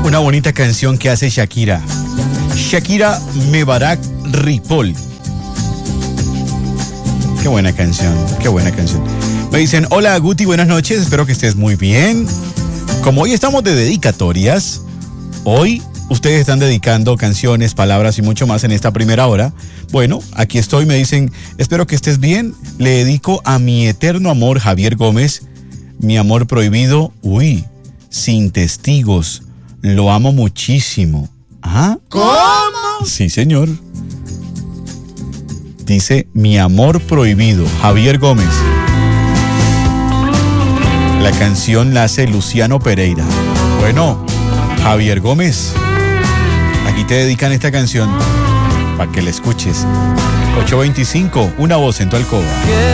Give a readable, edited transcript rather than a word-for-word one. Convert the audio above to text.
Una bonita canción que hace Shakira. Shakira Mebarak Ripoll. Qué buena canción, qué buena canción. Me dicen, hola Guti, buenas noches, espero que estés muy bien. Como hoy estamos de dedicatorias, hoy ustedes están dedicando canciones, palabras y mucho más en esta primera hora. Bueno, aquí estoy, me dicen, espero que estés bien. Le dedico a mi eterno amor Javier Gómez, mi amor prohibido, sin testigos. Lo amo muchísimo. ¿Ah? ¿Cómo? Sí, señor. Dice, mi amor prohibido, Javier Gómez. La canción la hace Luciano Pereira. Bueno, Javier Gómez, aquí te dedican esta canción para que la escuches. 8:25, una voz en tu alcoba.